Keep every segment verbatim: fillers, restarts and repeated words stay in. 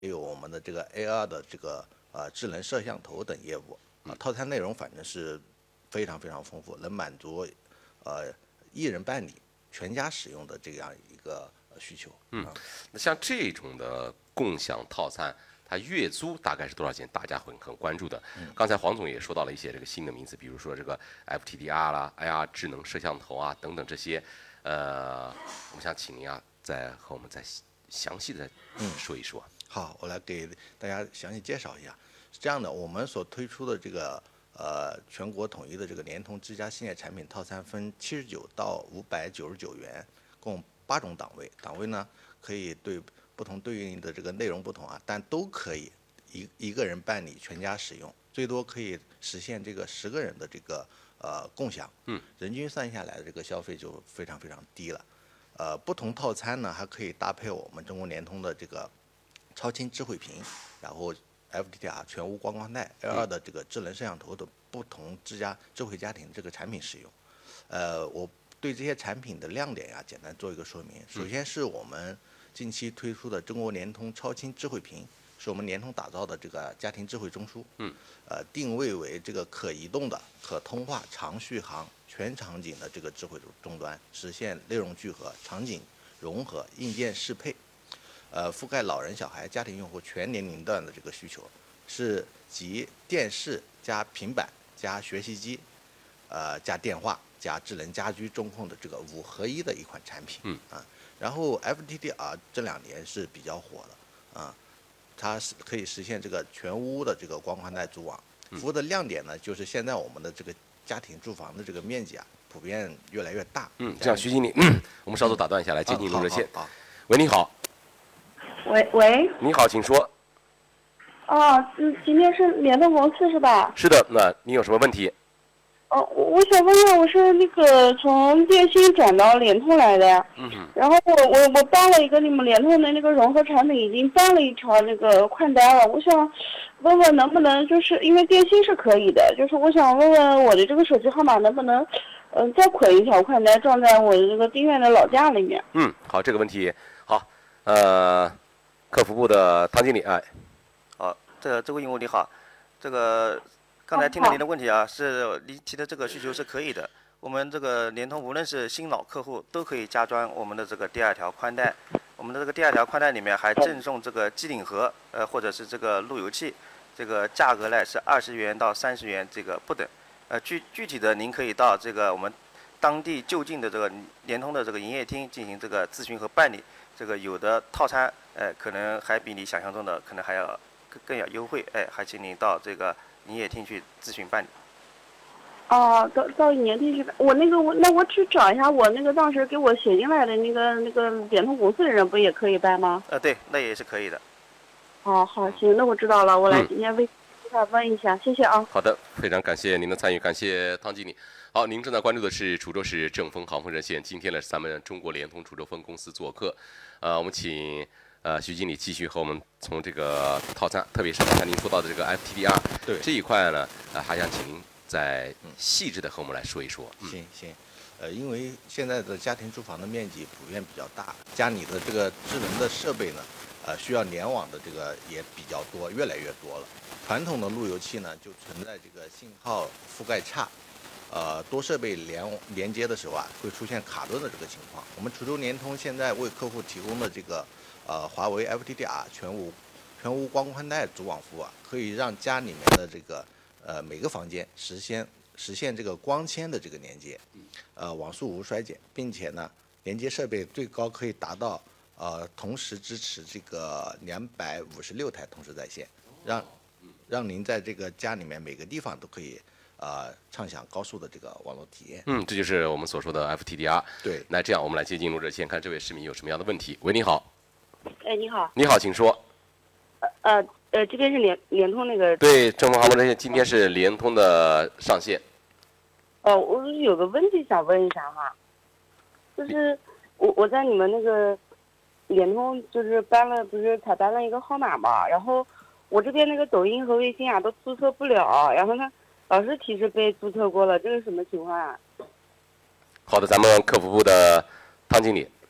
也有我们的这个 A R 的这个呃智能摄像头等业务啊。套餐内容反正是非常非常丰富，能满足呃一人办理、全家使用的这样一个需求。 嗯，那像这种的共享套餐，它月租大概是多少钱？大家会很关注的。刚才黄总也说到了一些这个新的名词，比如说这个 F T D R 啦、A R 智能摄像头啊等等这些。呃，我们想请您啊，再和我们再详细的说一说。 嗯、好，我来给大家详细介绍一下。是这样的，我们所推出的这个呃全国统一的这个联通之家系列产品套餐，分七十九到五百九十九元，共八种档位。档位呢可以对不同对应的这个内容不同啊，但都可以一一个人办理，全家使用，最多可以实现这个十个人的这个呃共享。 嗯， 人均算下来的这个消费就非常非常低了。呃，不同套餐呢还可以搭配我们中国联通的这个超清智慧屏，然后 F T D R 全屋光宽带 L 二的这个智能摄像头的不同之家智慧家庭这个产品使用。呃，我对这些产品的亮点呀，简单做一个说明。首先是我们近期推出的中国联通超清智慧屏，是我们联通打造的这个家庭智慧中枢。 嗯， 呃，定位为这个可移动的、可通话、长续航、全场景的这个智慧终端，实现内容聚合、场景融合、硬件适配。呃，覆盖老人、小孩、家庭用户全年龄段的这个需求，是集电视加平板加学习机，呃加电话加智能家居中控的这个五合一的一款产品。 嗯啊，然后 F T D R 这两年是比较火的啊，它是可以实现这个全屋的这个光宽带组网。服务的亮点呢，就是现在我们的这个家庭住房的这个面积啊，普遍越来越大。 嗯，这样徐经理，嗯、我们稍作打断一下，来接进入热线。 啊、 喂，你好。 喂喂， 你好，请说。 哦，嗯，今天是联通公司是吧？ 是的，那你有什么问题？ 哦，我我想问问，我是那个从电信转到联通来的， 嗯哼， 然后我我我办了一个你们联通的那个融合产品，已经办了一条那个宽带了，我想问问能不能就是因为电信是可以的，就是我想问问我的这个手机号码能不能，嗯、呃，再捆一条宽带装在我的这个定院的老家里面？ 嗯，好，这个问题好，呃。客服部的汤经理，哎， 好，这这位用户你好，这个刚才听了您的问题啊，是您提的这个需求是可以的。我们这个联通无论是新老客户都可以加装我们的这个第二条宽带，我们的这个第二条宽带里面还赠送这个机顶盒，呃或者是这个路由器，这个价格呢是二十元到三十元这个不等，呃具具体的您可以到这个我们当地就近的这个联通的这个营业厅进行这个咨询和办理。这个有的套餐，呃，可能还比你想象中的可能还要更更要优惠，哎，还请您到这个营业厅去咨询办理。 哦，到到营业厅去，我那个我那我去找一下我那个当时给我写进来的那个那个联通公司的人，不也可以办吗？ 呃，对，那也是可以的。 哦，好，行，那我知道了，我来今天微信问一下，谢谢啊。 好的，非常感谢您的参与，感谢汤经理。好，您正在关注的是滁州市正丰航空热线。今天呢，是咱们中国联通滁州分公司做客。呃，我们请呃徐经理继续和我们从这个套餐，特别是刚才您说到的这个 F T D R 对这一块呢，呃，还想请您再细致的和我们来说一说。 嗯、行行，呃，因为现在的家庭住房的面积普遍比较大，家里的这个智能的设备呢，呃，需要联网的这个也比较多，越来越多了。传统的路由器呢，就存在这个信号覆盖差。呃，多设备连连接的时候啊，会出现卡顿的这个情况。我们滁州联通现在为客户提供的这个呃华为 F T D R 全屋全屋光宽带组网服务啊，可以让家里面的这个呃每个房间实现实现这个光纤的这个连接，呃网速无衰减，并且呢，连接设备最高可以达到呃同时支持这个两百五十六台同时在线，让让您在这个家里面每个地方都可以。呃，畅享高速的这个网络体验。 嗯，这就是我们所说的 F T D R。 对， 那这样我们来接进入热线，看这位市民有什么样的问题。喂，你好。 哎，你好。 你好，请说。 呃呃，这边是联联通那个。 对，正丰航空热线今天是联通的上线。 哦，我有个问题想问一下哈，就是我我在你们那个联通就是办了，不是才办了一个号码嘛，然后我这边那个抖音和微信啊都注册不了，然后呢。老是提示被注册过了，这是什么情况啊？ 好的，咱们客服部的汤经理。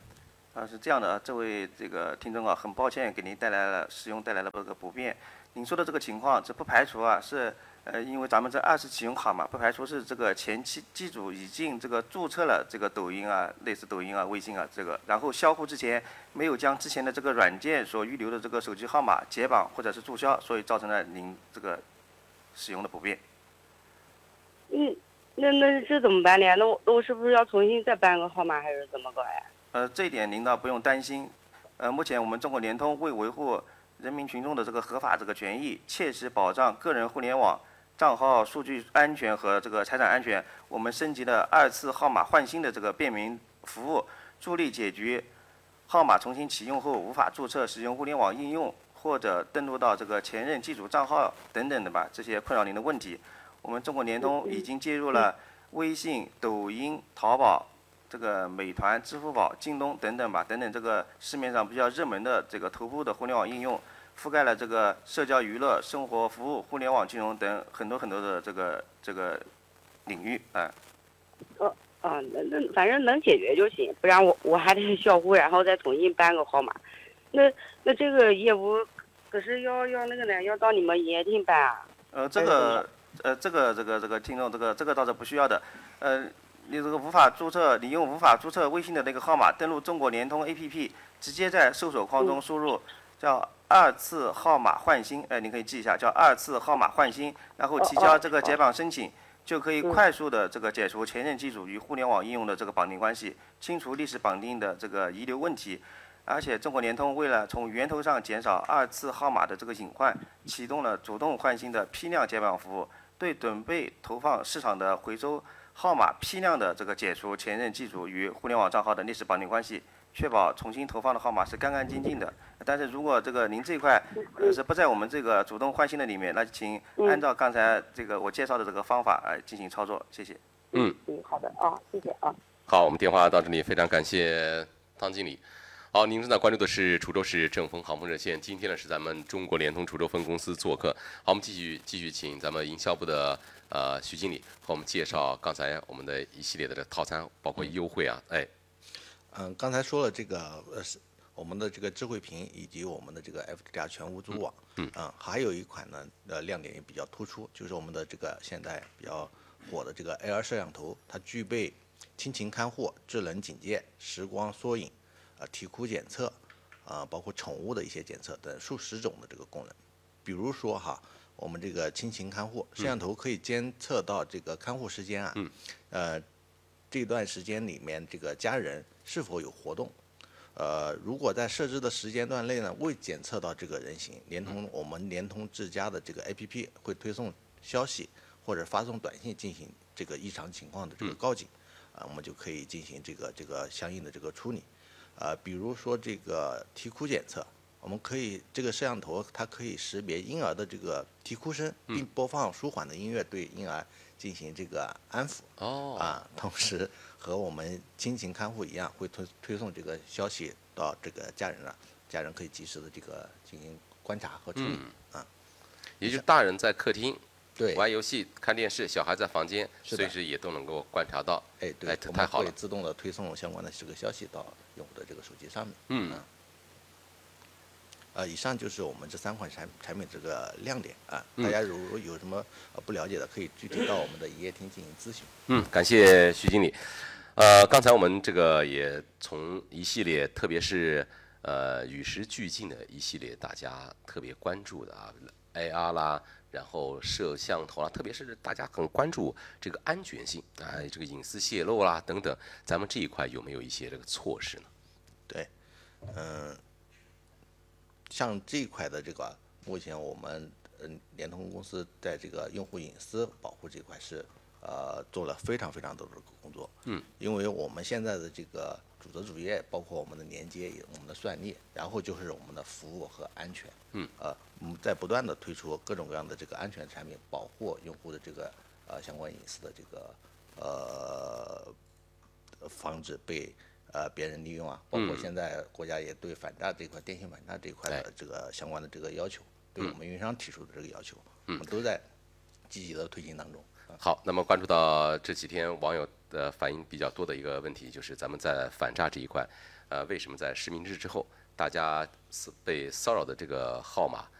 啊，是这样的啊，这位这个听众啊，很抱歉给您带来了使用带来了这个不便。您说的这个情况，这不排除啊是呃，因为咱们这二次启用卡嘛，不排除是这个前期机主已经这个注册了这个抖音啊，类似抖音啊、微信啊这个，然后销户之前没有将之前的这个软件所预留的这个手机号码解绑或者是注销，所以造成了您这个使用的不便。 嗯，那那这怎么办呢？那我那我是不是要重新再办个号码，还是怎么搞呀？ 呃，这一点您倒不用担心。呃，目前我们中国联通为维护人民群众的这个合法这个权益，切实保障个人互联网账号数据安全和这个财产安全，我们升级了二次号码换新的这个便民服务，助力解决号码重新启用后无法注册使用互联网应用或者登录到这个前任机主账号等等的吧这些困扰您的问题。我们中国联通已经接入了微信、抖音、淘宝。这个美团、支付宝、京东等等吧，等等这个市面上比较热门的这个头部的互联网应用，覆盖了这个社交娱乐、生活服务、互联网金融等很多很多的这个这个领域啊。 哦啊，那那反正能解决就行，不然我我还得销户，然后再重新办个号码。那那这个业务可是要要那个呢，要到你们营业厅办啊？ 呃，这个呃这个这个这个听众这个这个倒是不需要的，呃。你这个无法注册，你用无法注册微信的那个号码登录中国联通 A P P， 直接在搜索框中输入叫二次号码换新，哎，你可以记一下，叫二次号码换新，然后提交这个解绑申请，就可以快速的这个解除前任机主与互联网应用的这个绑定关系，清除历史绑定的这个遗留问题。而且中国联通为了从源头上减少二次号码的这个隐患，启动了主动换新的批量解绑服务，对准备投放市场的回收号码批量的这个解除前任机主与互联网账号的历史绑定关系，确保重新投放的号码是干干净净的。但是如果这个您这一块呃是不在我们这个主动换新的里面，那请按照刚才这个我介绍的这个方法来进行操作，谢谢。 嗯嗯，好的啊，谢谢啊。 好，我们电话到这里，非常感谢汤经理。好，您正在关注的是滁州市正风航空热线。今天呢是咱们中国联通滁州分公司做客。好，我们继续继续请咱们营销部的呃徐经理和我们介绍刚才我们的一系列的这套餐，包括优惠啊，哎。 嗯，刚才说了这个呃是我们的这个智慧屏以及我们的这个 F T D R 全无阻网， 嗯， 嗯，还有一款呢呃亮点也比较突出，就是我们的这个现在比较火的这个 A R 摄像头，它具备亲情看护、智能警戒、时光缩影。啊，啼哭检测，啊，包括宠物的一些检测等数十种的这个功能。比如说哈，我们这个亲情看护摄像头可以监测到这个看护时间啊， 嗯， 呃，这段时间里面这个家人是否有活动，呃，如果在设置的时间段内呢未检测到这个人形，联通我们联通智家的这个 A P P 会推送消息或者发送短信进行这个异常情况的这个告警，啊，我们就可以进行这个这个相应的这个处理。呃，比如说这个啼哭检测，我们可以这个摄像头它可以识别婴儿的这个啼哭声，并播放舒缓的音乐对婴儿进行这个安抚。 哦。 啊，同时和我们亲情看护一样，会推推送这个消息到这个家人那，家人可以及时的这个进行观察和处理。 嗯、 啊， 也就是大人在客厅。 对， 玩游戏、看电视，小孩在房间，随时也都能够观察到。 哎，对， 哎，太好了， 会自动的推送相关的这个消息到用户的这个手机上面。 嗯。 啊、呃，以上就是我们这三款产产品这个亮点啊。 嗯、 大家如果有什么呃不了解的，可以具体到我们的营业厅进行咨询。 嗯，感谢徐经理。呃，刚才我们这个也从一系列，特别是呃与时俱进的一系列大家特别关注的啊 ，A R 啦。然后摄像头啦，特别是大家很关注这个安全性啊，这个隐私泄露啦等等，咱们这一块有没有一些这个措施呢？ 对，嗯，像这一块的这个，目前我们嗯联通公司在这个用户隐私保护这块是呃做了非常非常多的工作。 嗯， 因为我们现在的这个主责主业，包括我们的连接、我们的算力，然后就是我们的服务和安全。 嗯， 呃，我们在不断的推出各种各样的这个安全产品，保护用户的这个呃相关隐私的这个呃防止被呃别人利用啊，包括现在国家也对反诈这块、电信反诈这一块的这个相关的这个要求，对我们运营商提出的这个要求，我们都在积极的推进当中。 好，那么关注到这几天网友的反映比较多的一个问题，就是咱们在反诈这一块， 呃，为什么在实名制之后，大家被骚扰的这个号码